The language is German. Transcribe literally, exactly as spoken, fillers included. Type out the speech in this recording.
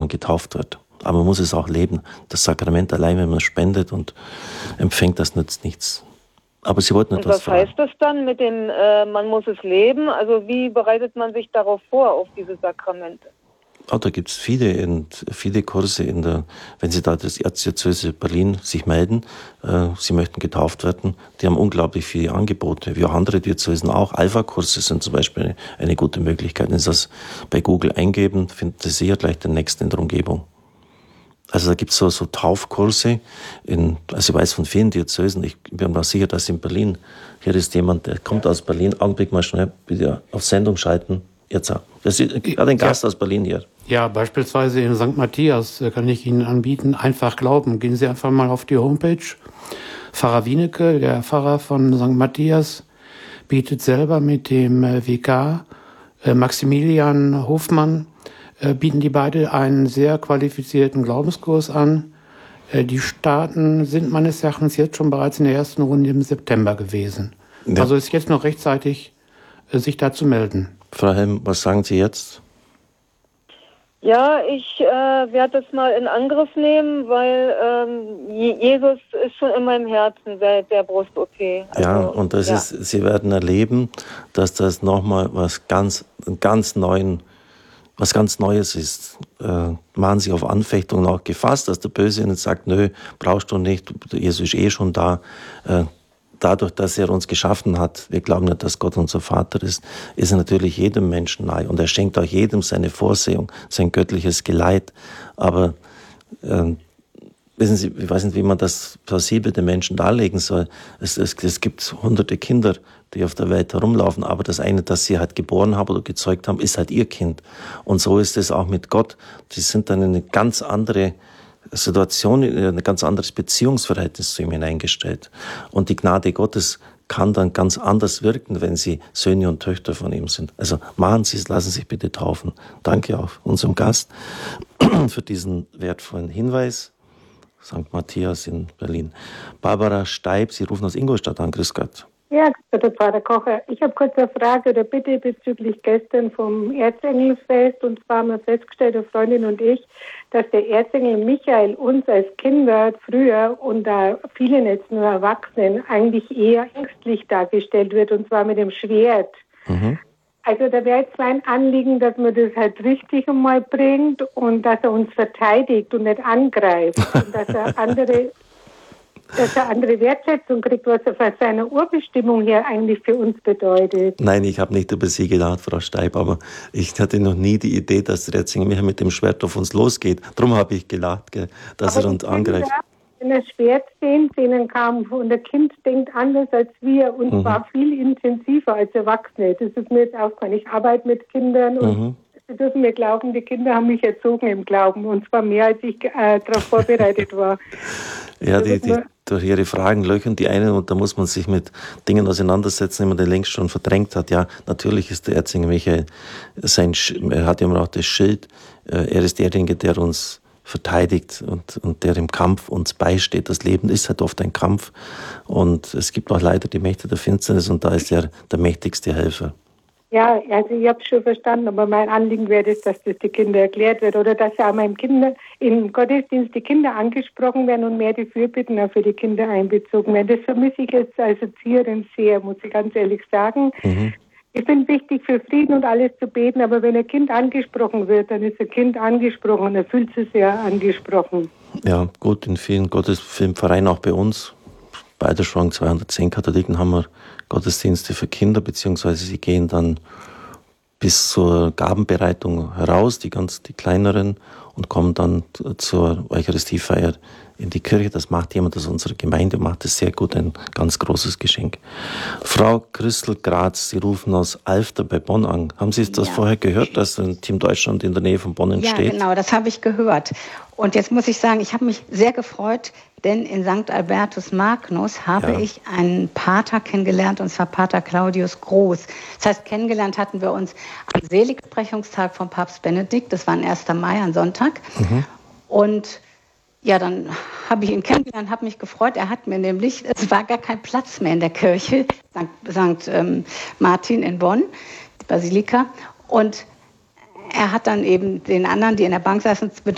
getauft wird. Aber man muss es auch leben. Das Sakrament allein, wenn man es spendet und empfängt, das nützt nichts. Aber Sie wollten Und etwas was fragen. heißt das dann mit dem, äh, man muss es leben? Also wie bereitet man sich darauf vor, auf diese Sakramente? Oh, da gibt es viele, in, viele Kurse, in der, wenn Sie da das Erzdiözese Berlin sich melden, äh, Sie möchten getauft werden, die haben unglaublich viele Angebote, wie auch andere Diözesen auch. Alpha-Kurse sind zum Beispiel eine, eine gute Möglichkeit. Wenn Sie das bei Google eingeben, finden Sie sicher gleich den nächsten in der Umgebung. Also da gibt es so, so Taufkurse, in, also ich weiß von vielen Diözesen, ich bin mir sicher, dass in Berlin, hier ist jemand, der kommt aus Berlin, Augenblick mal schnell, bitte auf Sendung schalten, jetzt auch. Das ist gerade ein Gast ja. aus Berlin hier. Ja, beispielsweise in Sankt Matthias kann ich Ihnen anbieten, einfach glauben. Gehen Sie einfach mal auf die Homepage. Pfarrer Wienecke, der Pfarrer von Sankt Matthias, bietet selber mit dem W K Maximilian Hofmann, bieten die beide einen sehr qualifizierten Glaubenskurs an. Die Starten sind meines Erachtens jetzt schon bereits in der ersten Runde im September gewesen. Ja. Also ist jetzt noch rechtzeitig, sich da zu melden. Frau Helm, was sagen Sie jetzt? Ja, ich äh, werde das mal in Angriff nehmen, weil ähm, Jesus ist schon in meinem Herzen seit der Brust-O P. Also, ja, und das ja. ist, Sie werden erleben, dass das nochmal was ganz, ganz neuen was ganz Neues ist. Äh, machen Sie auf Anfechtungen auch gefasst, dass der Böse Ihnen sagt, nö, brauchst du nicht, Jesus ist eh schon da. Äh, dadurch, dass er uns geschaffen hat, wir glauben nicht, dass Gott unser Vater ist, ist er natürlich jedem Menschen nahe. Und er schenkt auch jedem seine Vorsehung, sein göttliches Geleit. Aber äh, wissen Sie, ich weiß nicht, wie man das plausibel den Menschen darlegen soll. Es, es, es gibt hunderte Kinder, die auf der Welt herumlaufen, aber das eine, das sie halt geboren haben oder gezeugt haben, ist halt ihr Kind. Und so ist es auch mit Gott. Sie sind dann in eine ganz andere Situation, in ein ganz anderes Beziehungsverhältnis zu ihm hineingestellt. Und die Gnade Gottes kann dann ganz anders wirken, wenn sie Söhne und Töchter von ihm sind. Also machen Sie es, lassen Sie sich bitte taufen. Danke auch unserem Gast für diesen wertvollen Hinweis. Sankt Matthias in Berlin. Barbara Steib, Sie rufen aus Ingolstadt an. Grüß Gott. Ja, der Pfarrer Kocher. Ich habe kurz eine Frage oder Bitte bezüglich gestern vom Erzengelfest. Und zwar haben wir festgestellt, eine Freundin und ich, dass der Erzengel Michael uns als Kinder früher und da vielen jetzt nur Erwachsenen eigentlich eher ängstlich dargestellt wird, und zwar mit dem Schwert. Mhm. Also da wäre jetzt mein Anliegen, dass man das halt richtig einmal bringt und dass er uns verteidigt und nicht angreift. Und dass er andere... dass er andere Wertschätzung kriegt, was er von seiner Urbestimmung her eigentlich für uns bedeutet. Nein, ich habe nicht über Sie gedacht, Frau Steib, aber ich hatte noch nie die Idee, dass der Erzengel Michael mit dem Schwert auf uns losgeht. Darum habe ich gelacht, gell, dass aber er uns angreift. Wenn er Schwert sehen, denen kam und der Kind denkt anders als wir und mhm. zwar viel intensiver als Erwachsene. Das ist mir jetzt aufgefallen. Ich arbeite mit Kindern und mhm. Sie dürfen mir glauben, die Kinder haben mich erzogen im Glauben und zwar mehr, als ich äh, darauf vorbereitet war. Ja, die, die, durch ihre Fragen löchern die einen und da muss man sich mit Dingen auseinandersetzen, die man den längst schon verdrängt hat. Ja, natürlich ist der Erzengel Michael, sein, er hat immer auch das Schild, er ist derjenige, der uns verteidigt und, und der im Kampf uns beisteht. Das Leben ist halt oft ein Kampf und es gibt auch leider die Mächte der Finsternis und da ist er der mächtigste Helfer. Ja, also ich habe es schon verstanden, aber mein Anliegen wäre das, dass das die Kinder erklärt wird oder dass ja auch im, Kinder, im Gottesdienst die Kinder angesprochen werden und mehr die Fürbitten auch für die Kinder einbezogen werden. Das vermisse ich jetzt als Erzieherin sehr, muss ich ganz ehrlich sagen. Mhm. Ich finde wichtig, für Frieden und alles zu beten, aber wenn ein Kind angesprochen wird, dann ist ein Kind angesprochen und er fühlt sich sehr angesprochen. Ja, gut, in vielen Gottesfilmvereinen, auch bei uns, bei Eiderschwang zweihundertzehn Katholiken haben wir Gottesdienste für Kinder, beziehungsweise sie gehen dann bis zur Gabenbereitung heraus, die ganz die kleineren, und kommen dann zur Eucharistiefeier in die Kirche. Das macht jemand aus unserer Gemeinde, macht es sehr gut, ein ganz großes Geschenk. Frau Christel Graz, Sie rufen aus Alfter bei Bonn an. Haben Sie das ja. vorher gehört, dass ein Team Deutschland in der Nähe von Bonn entsteht? Ja, genau, das habe ich gehört. Und jetzt muss ich sagen, ich habe mich sehr gefreut, denn in Sankt Albertus Magnus habe ja. ich einen Pater kennengelernt, und zwar Pater Claudius Groß. Das heißt, kennengelernt hatten wir uns am Seligsprechungstag von Papst Benedikt, das war ein erster Mai, ein Sonntag. Mhm. Und ja, dann habe ich ihn kennengelernt, habe mich gefreut. Er hat mir nämlich, es war gar kein Platz mehr in der Kirche, Sankt Sankt ähm, Martin in Bonn, die Basilika. Und er hat dann eben den anderen, die in der Bank saßen,